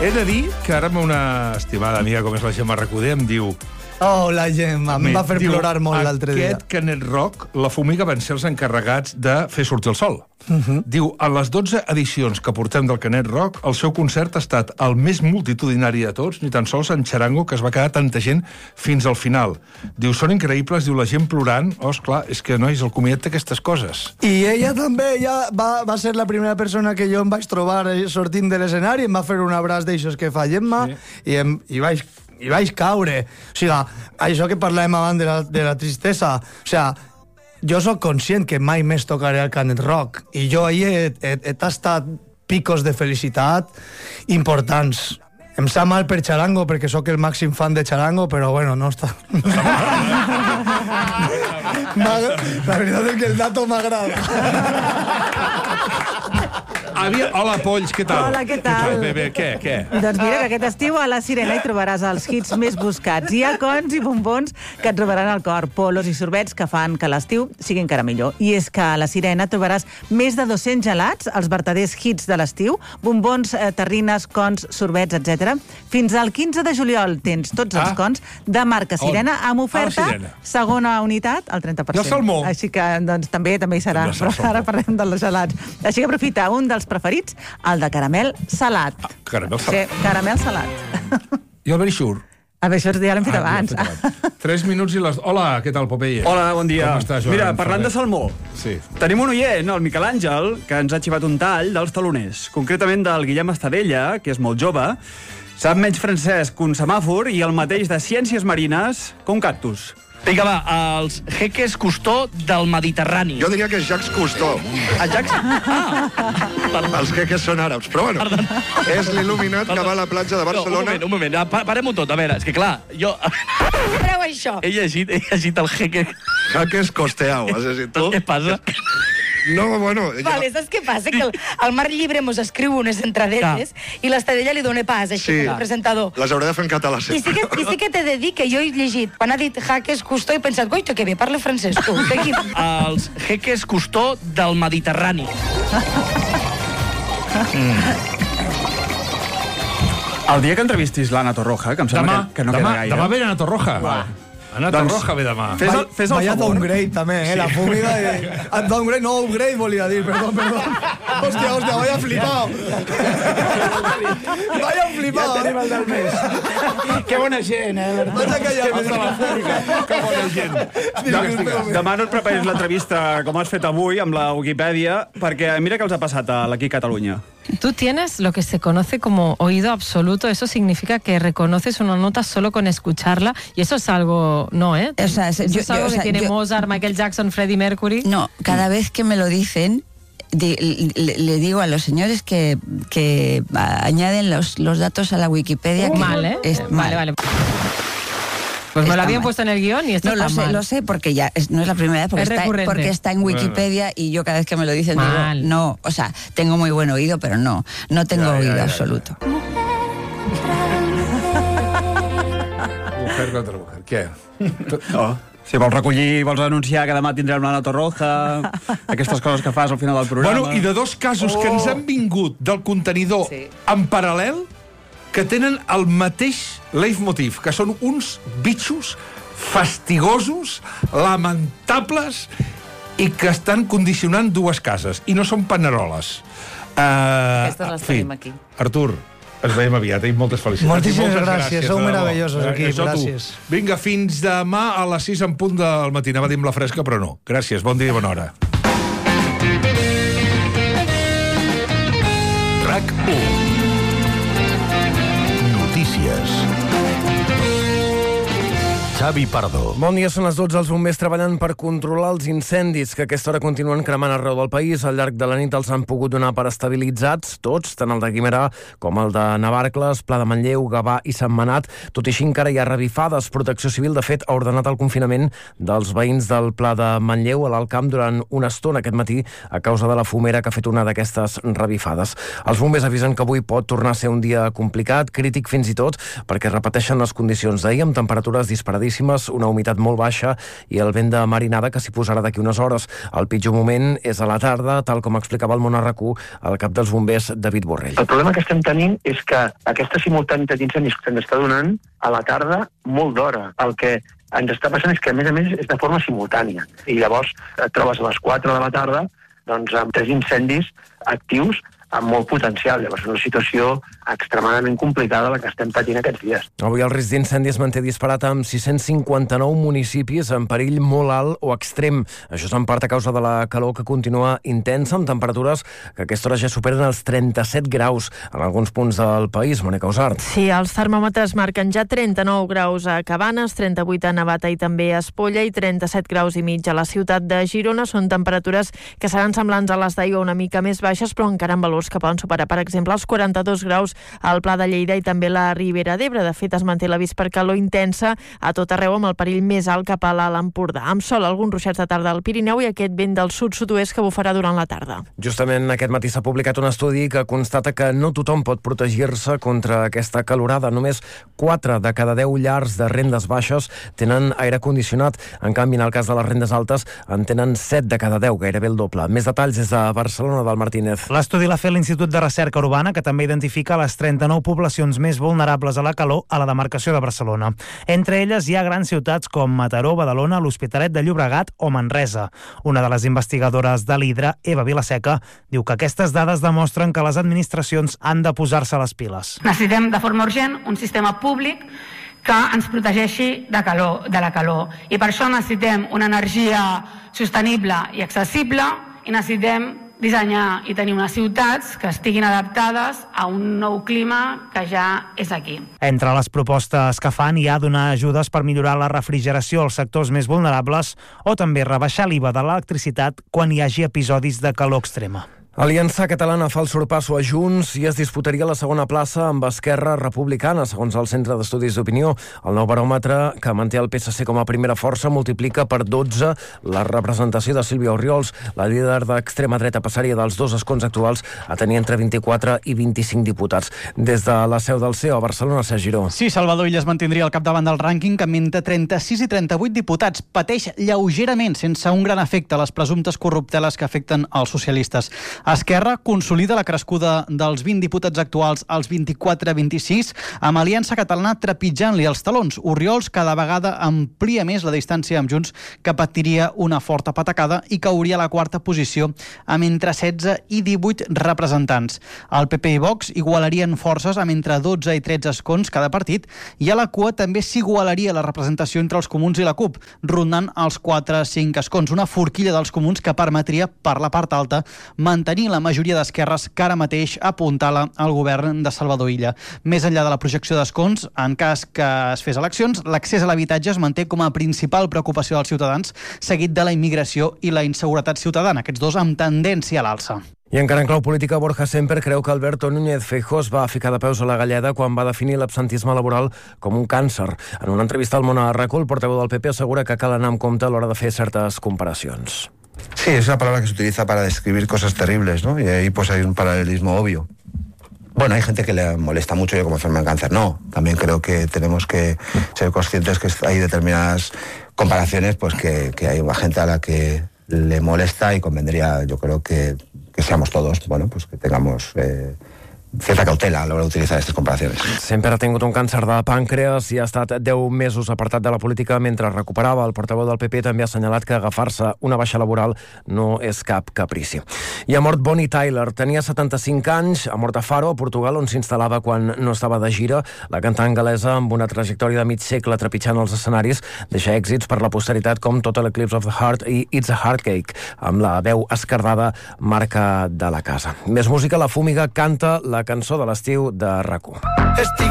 He de dir que ara una estimada amiga com és la Gemma Recoder em diu... Oh, la Gemma, em va fer plorar molt l'altre dia. Aquest Canet Rock, la Fumiga van ser els encarregats de fer sortir el sol. Diu, a les 12 edicions que portem del Canet Rock, el seu concert ha estat el més multitudinari de tots, ni tan sols en xarango, que es va quedar tanta gent fins al final. Diu, són increïbles, diu, la gent plorant. Oh, esclar, és que, nois, el comiat té aquestes coses. I ella també, ella va ser la primera persona que jo em vaig trobar sortint de l'escenari, em va fer un abraç d'aixòs que fa Gemma, i vaig caure. O sigui, això que parlàvem abans de la tristesa, o sigui, jo sóc conscient que mai més tocaré al Canet Rock, i jo ahir he tastat picos de felicitat importants. Em sap mal per xarango, perquè sóc el màxim fan de xarango, però bueno, no està... La veritat és que el dato m'agrada. Hola, Polls, què tal? Hola, què tal? Bé, què? Doncs mira, que aquest estiu a la Sirena hi trobaràs els hits més buscats. Hi ha cons i bombons que et trobaran al cor, polos i sorbets que fan que l'estiu sigui encara millor. I és que a la Sirena trobaràs més de 200 gelats, els vertaders hits de l'estiu, bombons, terrines, cons, sorbets, etc. Fins al 15 de juliol tens tots els cons de marca Sirena amb oferta, segona unitat, al 30%. I el salmó? Així que, doncs, també hi serà. Però ara parlem dels gelats. Així que aprofita un dels preferits, el de caramel salat. Caramel salat. Sí, caramel salat. I el very sure? A veure, això ja l'hem fet abans. 3 minuts i les... Hola, què tal, Popeye? Hola, bon dia. Com estàs, Joan? Mira, parlant de salmó, sí. Tenim un oient, el Miquel Àngel, que ens ha xivat un tall dels taloners, concretament del Guillem Estadella, que és molt jove, sap menys francès que un semàfor i el mateix de ciències marines que un cactus. Vinga, va, els jeques Cousteau del Mediterrani. Jo diria que és Jacques Cousteau. A Jacques? Els jeques són àrabs, però bueno, és l'il·luminat que va a la platja de Barcelona. Un moment, parem-ho tot. A veure, és que clar, jo... Treu això. He llegit el jeque... Jaques Costeau, has llegit tu? Què passa? No, bueno... Vale, saps què passa? Que el Marc Llibre mos escriu unes entradelles i l'Estadella li dona pas, així, com a presentador. Les hauré de fer en català, sí. I sí que t'he de dir que jo he llegit, quan ha dit Jaques Cousteau, he pensat, goita, que bé parla francès, tu. Els jeques Cousteau del Mediterrani. El dia que entrevistis l'Anna Torroja, que em sembla que no queda gaire... Demà ve Anna Torroja. Anna Torroja ve demà. Fes el Vaya favor. downgrade, també, la Fumiga. Downgrade, no, upgrade, volia dir, perdó. Hòstia, vaya flipao. Vaya flipao. Ja tenim el del mes. Que bona gent, Vaig a callar. Que bona gent. Demà no et preparis l'entrevista com has fet avui amb la Wikipedia, perquè mira què els ha passat aquí a Catalunya. Tú tienes lo que se conoce como oído absoluto. Eso significa que reconoces una nota solo con escucharla. Y eso es algo... No, ¿eh? O sea, eso es algo que tiene Mozart, Michael Jackson, Freddie Mercury. No, cada vez que me lo dicen, le digo a los señores que añaden los datos a la Wikipedia. Mal, ¿eh? Vale. Pues me lo habían puesto en el guión y esto está mal. Lo sé, porque ya no es la primera vez, porque está en Wikipedia y yo cada vez que me lo dicen digo, no, o sea, tengo muy buen oído, pero no tengo oído absoluto. Mujer contra mujer, què? Si vols recollir, vols anunciar que demà tindrem l'Anna Torroja, aquestes coses que fas al final del programa... Bueno, i de dos casos que ens han vingut del contenidor en paral·lel, que tenen el mateix leitmotiv, que són uns bitxos fastigosos, lamentables, i que estan condicionant dues cases. I no són paneroles. Aquestes les tenim aquí. Artur, ens veiem aviat, i moltes felicitats. Moltíssimes gràcies, sou meravellosos aquí, gràcies. Vinga, fins demà a les 6 en punt del matí. Anava a dir amb la fresca, però no. Gràcies, bon dia i bona hora. RAC1. Notícies. Xavi Pardo. Bon dia, són les 12. Els bombers treballen per controlar els incendis que a aquesta hora continuen cremant arreu del país. Al llarg de la nit els han pogut donar per estabilitzats, tots, tant el de Guimerà com el de Navarcles, Pla de Manlleu, Gavà i Sentmenat. Tot i així encara hi ha revifades. Protecció Civil, de fet, ha ordenat el confinament dels veïns del Pla de Manlleu a l'Alt Camp durant una estona aquest matí a causa de la fumera que ha fet una d'aquestes revifades. Els bombers avisen que avui pot tornar a ser un dia complicat, crític fins i tot, perquè repeteixen les condicions d'ahir amb temperatures disparadíssimes altíssimes, una humitat molt baixa i el vent de marinada que s'hi posarà d'aquí unes hores. El pitjor moment és a la tarda, tal com explicava el Món a RAC1 el cap dels bombers, David Borrell. El problema que estem tenint és que aquesta simultànitat d'incendis que ens està donant a la tarda molt d'hora. El que ens està passant és que, a més, és de forma simultània. I llavors et trobes a les 4 de la tarda doncs, amb 3 incendis actius amb molt potencial. Llavors és una situació extremadament complicada la que estem patint aquests dies. Avui el risc d'incendi es manté disparat amb 659 municipis en perill molt alt o extrem. Això és en part a causa de la calor que continua intensa, amb temperatures que a aquesta hora ja superen els 37 graus en alguns punts del país. Mònica Usart. Sí, els termòmetres marquen ja 39 graus a Cabanes, 38 a Navata i també a Espolla i 37 graus i mig a la ciutat de Girona. Són temperatures que seran semblants a les d'ahir o una mica més baixes, però encara amb valors que poden superar, per exemple, els 42 graus al Pla de Lleida i també la Ribera d'Ebre. De fet, es manté l'avís per calor intensa a tot arreu, amb el perill més alt cap a l'Alt Empordà. Amb sol, alguns ruixats de tarda al Pirineu i aquest vent del sud-sud-oest que bufarà durant la tarda. Justament aquest matí s'ha publicat un estudi que constata que no tothom pot protegir-se contra aquesta calorada. Només 4 de cada 10 llars de rendes baixes tenen aire condicionat. En canvi, en el cas de les rendes altes, en tenen 7 de cada 10, gairebé el doble. Més detalls des de Barcelona, del Martínez. L'estudi l'ha fet l'Institut de Recerca Urbana, que també identifica les 39 poblacions més vulnerables a la calor a la demarcació de Barcelona. Entre elles hi ha grans ciutats com Mataró, Badalona, l'Hospitalet de Llobregat o Manresa. Una de les investigadores de l'Hidra, Eva Vilaseca, diu que aquestes dades demostren que les administracions han de posar-se les piles. Necessitem de forma urgent un sistema públic que ens protegeixi de la calor. I per això necessitem una energia sostenible i accessible i necessitem dissenyar i tenir unes ciutats que estiguin adaptades a un nou clima que ja és aquí. Entre les propostes que fan hi ha donar ajudes per millorar la refrigeració als sectors més vulnerables o també rebaixar l'IVA de l'electricitat quan hi hagi episodis de calor extrema. Aliança Catalana fa el sorpasso a Junts i es disputaria la segona plaça amb Esquerra Republicana, segons el Centre d'Estudis d'Opinió. El nou baròmetre, que manté el PSC com a primera força, multiplica per 12 la representació de Sílvia Orriols. La líder d'extrema dreta passaria dels 2 escons actuals a tenir entre 24 i 25 diputats. Des de la seu del CEO a Barcelona, Sergi Giró. Sí, Salvador Illa es mantindria al capdavant del rànquing amb entre 36 i 38 diputats. Pateix lleugerament, sense un gran efecte, les presumptes corrupteles que afecten els socialistes. Esquerra consolida la crescuda dels 20 diputats actuals als 24-26, amb Aliança Catalana trepitjant-li els talons. Orriols cada vegada amplia més la distància amb Junts, que patiria una forta patacada i cauria a la quarta posició amb entre 16 i 18 representants. El PP i Vox igualarien forces amb entre 12 i 13 escons cada partit i a la cua també s'igualaria la representació entre els comuns i la CUP, rondant els 4-5 escons. Una forquilla dels comuns que permetria, per la part alta, mantenir la majoria d'esquerres que ara mateix apuntala al govern de Salvador Illa. Més enllà de la projecció d'escons, en cas que es fes eleccions, l'accés a l'habitatge es manté com a principal preocupació dels ciutadans, seguit de la immigració i la inseguretat ciutadana, aquests dos amb tendència a l'alça. I encara en clau política, Borja Semper creu que Alberto Núñez Feijóo es va ficar de peus a la galleda quan va definir l'absentisme laboral com un càncer. En una entrevista al Món a RAC1, el portaveu del PP assegura que cal anar amb compte a l'hora de fer certes comparacions. Sí, es una palabra que se utiliza para describir cosas terribles, ¿no? Y ahí pues hay un paralelismo obvio. Bueno, hay gente que le molesta mucho yo como enferma de cáncer. No, también creo que tenemos que ser conscientes que hay determinadas comparaciones pues que hay una gente a la que le molesta y convendría, yo creo que seamos todos, bueno, pues que tengamos cierta cautela a l'hora d'utilitzar aquestes comparacions. Sempre ha tingut un càncer de pàncreas i ha estat 10 mesos apartat de la política mentre recuperava. El portaveu del PP també ha assenyalat que agafar-se una baixa laboral no és cap caprici. I ha mort Bonnie Tyler. Tenia 75 anys, ha mort a Faro, a Portugal, on s'instal·lava quan no estava de gira. La cantant galesa, amb una trajectòria de mig segle trepitjant els escenaris, deixa èxits per la posteritat com Total Eclipse of the Heart i It's a Heartcake, amb la veu esquerdada marca de la casa. Més música, La Fúmiga canta la cançó de l'estiu de RAC1. Estic